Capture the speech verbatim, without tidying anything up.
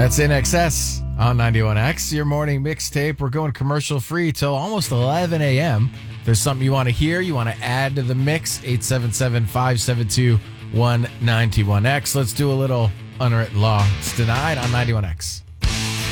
That's N X S on ninety-one X, your morning mixtape. We're going commercial free till almost eleven a.m. If there's something you want to hear, you want to add to the mix, eight seven seven, five seven two, one nine one X. Let's do a little unwritten law. It's Denied on ninety-one X.